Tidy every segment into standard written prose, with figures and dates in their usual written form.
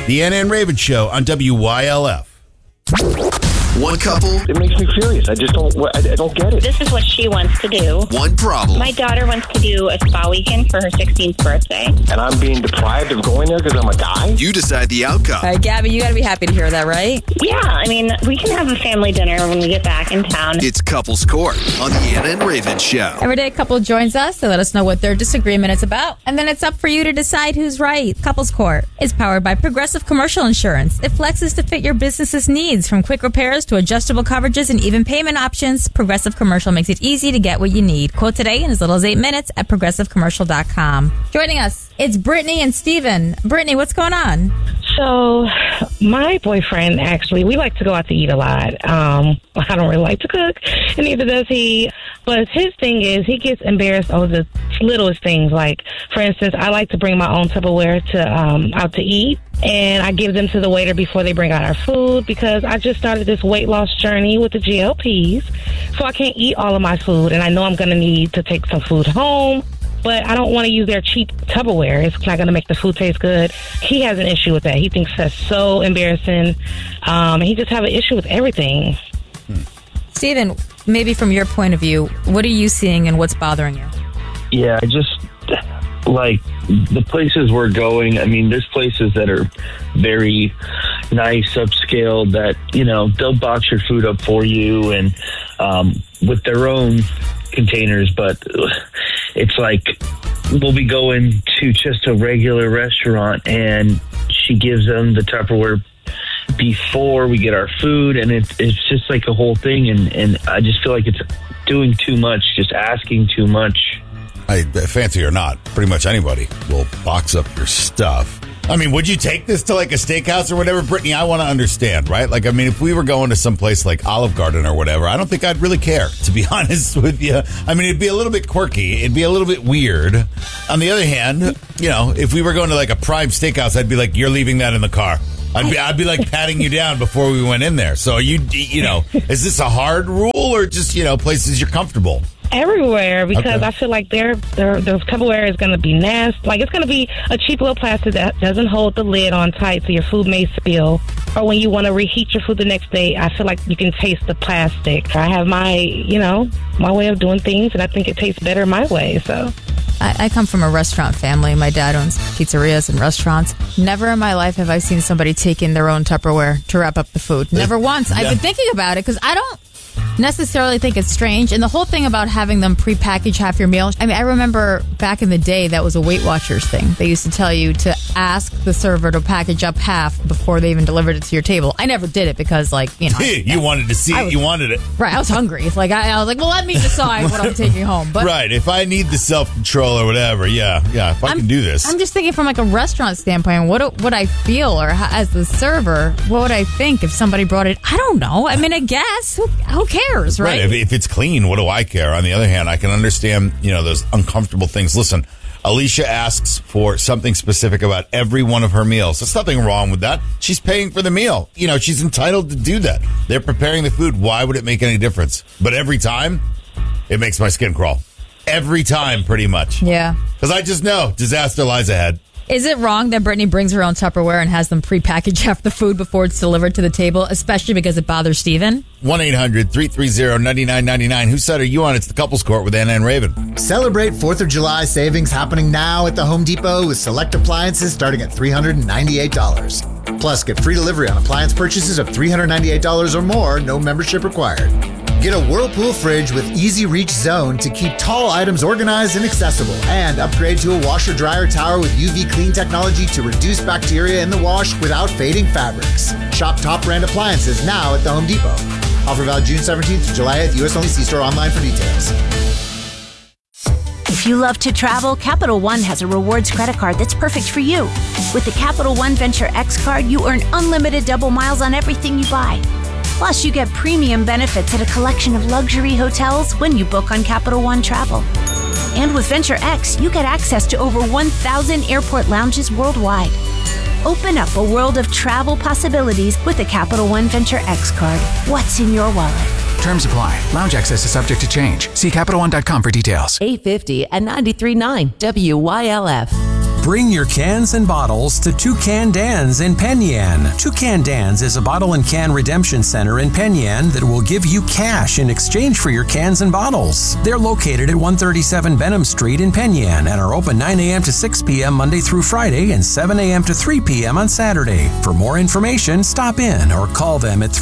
The Anna and Raven Show on WYLF. One couple. It makes me furious. I don't get it. This is what she wants to do. One problem. My daughter wants to do a spa weekend for her 16th birthday. And I'm being deprived of going there because I'm a guy? You decide the outcome. All right, Gabby, you got to be happy to hear that, right? Yeah, I mean, we can have a family dinner when we get back in town. It's Couples Court on the Anna and Raven Show. Every day a couple joins us to let us know what their disagreement is about. And then it's up for you to decide who's right. Couples Court is powered by Progressive Commercial Insurance. It flexes to fit your business's needs, from quick repairs to adjustable coverages and even payment options. Progressive Commercial makes it easy to get what you need. Quote today in as little as 8 minutes at progressivecommercial.com. Joining us, it's Brittany and Steven. Brittany, what's going on? So, my boyfriend, actually, we like to go out to eat a lot. I don't really like to cook, and neither does he. But his thing is, he gets embarrassed over the littlest things. Like, for instance, I like to bring my own Tupperware out to eat, and I give them to the waiter before they bring out our food, because I just started this weight loss journey with the GLPs, so I can't eat all of my food, and I know I'm going to need to take some food home. But I don't want to use their cheap Tupperware. It's not going to make the food taste good. He has an issue with that. He thinks that's so embarrassing. He just have an issue with everything. Steven, maybe from your point of view, what are you seeing and what's bothering you? Yeah, just like the places we're going. I mean, there's places that are very nice, upscale, that, you know, they'll box your food up for you and with their own containers, but it's like we'll be going to just a regular restaurant and she gives them the Tupperware before we get our food, and it's just like a whole thing, and I just feel like it's doing too much, just asking too much. Fancy or not, pretty much anybody will box up your stuff. I mean, would you take this to like a steakhouse or whatever? Brittany, I want to understand, right? Like, I mean, if we were going to some place like Olive Garden or whatever, I don't think I'd really care, to be honest with you. I mean, it'd be a little bit quirky. It'd be a little bit weird. On the other hand, you know, if we were going to like a Prime Steakhouse, I'd be like, you're leaving that in the car. I'd be like patting you down before we went in there. So you know, is this a hard rule or just, you know, places you're comfortable? Everywhere, because Okay. I feel like their Tupperware is going to be nasty. Like, it's going to be a cheap little plastic that doesn't hold the lid on tight, so your food may spill. Or when you want to reheat your food the next day, I feel like you can taste the plastic. I have my way of doing things, and I think it tastes better my way. So I come from a restaurant family. My dad owns pizzerias and restaurants. Never in my life have I seen somebody take in their own Tupperware to wrap up the food. Never once. I've been thinking about it because I don't necessarily think it's strange. And the whole thing about having them prepackage half your meal. I mean, I remember back in the day that was a Weight Watchers thing. They used to tell you to ask the server to package up half before they even delivered it to your table. I never did it because, like, you know. You wanted to see it. You wanted it. Right. I was hungry. It's like, I was like, well, let me decide what I'm taking home. But Right. If I need the self-control or whatever, yeah. If I can do this. I'm just thinking from like a restaurant standpoint, what would I feel, or as the server, what would I think if somebody brought it? I don't know. I mean, I guess who cares, right? If it's clean, what do I care? On the other hand, I can understand, you know, those uncomfortable things. Listen, Alicia asks for something specific about every one of her meals. There's nothing wrong with that. She's paying for the meal. You know, she's entitled to do that. They're preparing the food. Why would it make any difference? But every time, it makes my skin crawl. Every time, pretty much. Yeah. Because I just know disaster lies ahead. Is it wrong that Brittany brings her own Tupperware and has them prepackaged half the food before it's delivered to the table, especially because it bothers Steven? 1-800-330-9999. Whose side are you on? It's the Couples Court with Anna and Raven. Celebrate 4th of July savings happening now at the Home Depot with select appliances starting at $398. Plus, get free delivery on appliance purchases of $398 or more, no membership required. Get a Whirlpool fridge with Easy Reach Zone to keep tall items organized and accessible. And upgrade to a washer-dryer tower with UV clean technology to reduce bacteria in the wash without fading fabrics. Shop top brand appliances now at the Home Depot. Offer valid June 17th to July 8th. U.S. only. See store online for details. If you love to travel, Capital One has a rewards credit card that's perfect for you. With the Capital One Venture X card, you earn unlimited double miles on everything you buy. Plus, you get premium benefits at a collection of luxury hotels when you book on Capital One Travel. And with Venture X, you get access to over 1,000 airport lounges worldwide. Open up a world of travel possibilities with the Capital One Venture X card. What's in your wallet? Terms apply. Lounge access is subject to change. See CapitalOne.com for details. 850 and 93.9 WYLF. Bring your cans and bottles to Toucan Dan's in Penn Yan. Toucan Dan's is a bottle and can redemption center in Penn Yan that will give you cash in exchange for your cans and bottles. They're located at 137 Benham Street in Penn Yan and are open 9 a.m. to 6 p.m. Monday through Friday and 7 a.m. to 3 p.m. on Saturday. For more information, stop in or call them at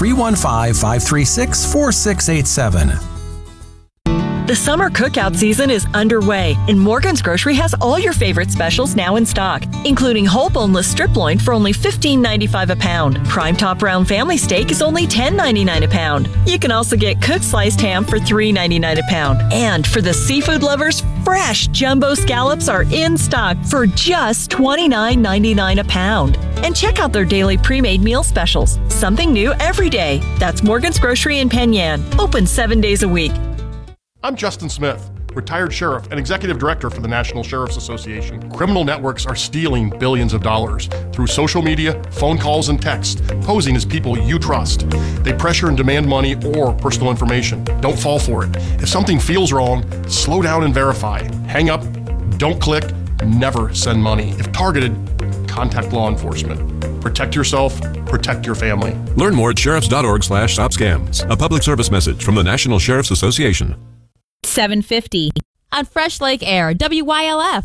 315-536-4687. The summer cookout season is underway, and Morgan's Grocery has all your favorite specials now in stock, including whole boneless strip loin for only $15.95 a pound. Prime top round family steak is only $10.99 a pound. You can also get cooked sliced ham for $3.99 a pound. And for the seafood lovers, fresh jumbo scallops are in stock for just $29.99 a pound. And check out their daily pre-made meal specials. Something new every day. That's Morgan's Grocery in Penn Yan. Open 7 days a week. I'm Justin Smith, retired sheriff and executive director for the National Sheriff's Association. Criminal networks are stealing billions of dollars through social media, phone calls, and text, posing as people you trust. They pressure and demand money or personal information. Don't fall for it. If something feels wrong, slow down and verify. Hang up, don't click, never send money. If targeted, contact law enforcement. Protect yourself, protect your family. Learn more at sheriffs.org/stopscams. A public service message from the National Sheriff's Association. 750 on Fresh Lake Air, WYLF.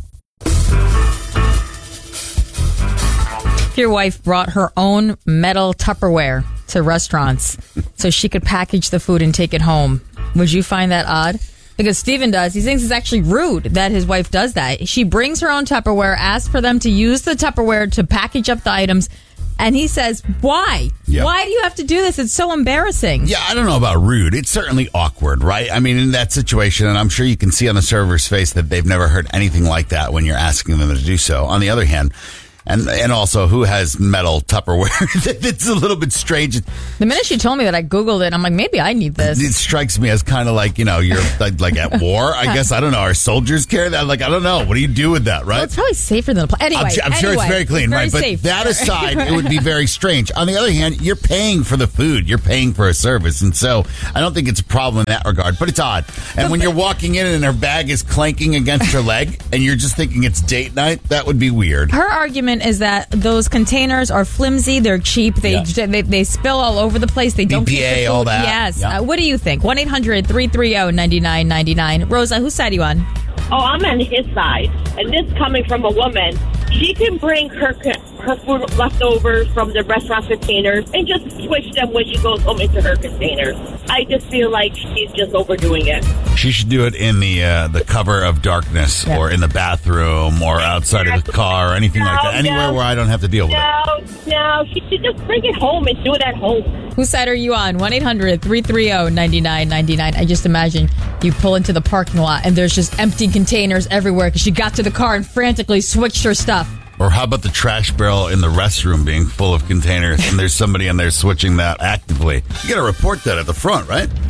If your wife brought her own metal Tupperware to restaurants so she could package the food and take it home, would you find that odd? Because Steven does. He thinks it's actually rude that his wife does that. She brings her own Tupperware, asks for them to use the Tupperware to package up the items, and he says, why? Yep. Why do you have to do this? It's so embarrassing. Yeah, I don't know about rude. It's certainly awkward, right? I mean, in that situation, and I'm sure you can see on the server's face that they've never heard anything like that when you're asking them to do so. On the other hand, and also, who has metal Tupperware? It's a little bit strange. The minute she told me that, I Googled it. I'm like, maybe I need this. It strikes me as kind of like, you're like at war, I guess. I don't know. Our soldiers carry that? Like, I don't know. What do you do with that, right? Well, it's probably safer than the Anyway, I'm sure it's very clean, very right? But safe. that aside, it would be very strange. On the other hand, you're paying for the food. You're paying for a service. And so I don't think it's a problem in that regard, but it's odd. And when you're walking in and her bag is clanking against her leg and you're just thinking it's date night, that would be weird. Her argument is that those containers are flimsy. They're cheap. They spill all over the place. They don't keep the food. all that. Yes. Yeah. What do you think? 1-800-330-9999. Rosa, whose side are you on? Oh, I'm on his side. And this coming from a woman. She can bring her food leftovers from the restaurant containers and just switch them when she goes home into her containers. I just feel like she's just overdoing it. She should do it in the cover of darkness or in the bathroom or outside of the car or anything like that. Anywhere where I don't have to deal with it. No, she should just bring it home and do it at home. Whose side are you on? 1-800-330-9999. I just imagine you pull into the parking lot and there's just empty containers everywhere because she got to the car and frantically switched her stuff. Or how about the trash barrel in the restroom being full of containers and there's somebody in there switching that actively? You got to report that at the front, right?